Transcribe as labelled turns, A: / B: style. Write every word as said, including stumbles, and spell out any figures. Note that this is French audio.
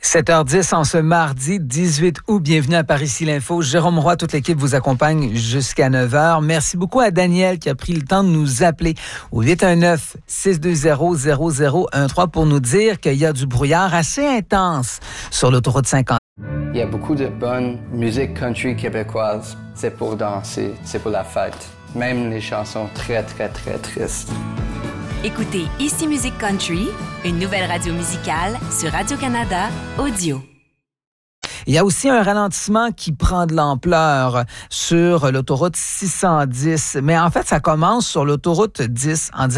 A: sept heures dix en ce mardi dix-huit août. Bienvenue à Par-Ici l'Info. Jérôme Roy, toute l'équipe vous accompagne jusqu'à neuf heures. Merci beaucoup à Daniel qui a pris le temps de nous appeler au huit un neuf, six deux zéro, zéro zéro un trois pour nous dire qu'il y a du brouillard assez intense sur l'autoroute cinquante.
B: Il y a beaucoup de bonne musique country québécoise. C'est pour danser, c'est pour la fête. Même les chansons très, très, très tristes.
C: Écoutez Ici Musique Country, une nouvelle radio musicale sur Radio-Canada Audio.
A: Il y a aussi un ralentissement qui prend de l'ampleur sur l'autoroute six cent dix. Mais en fait, ça commence sur l'autoroute dix en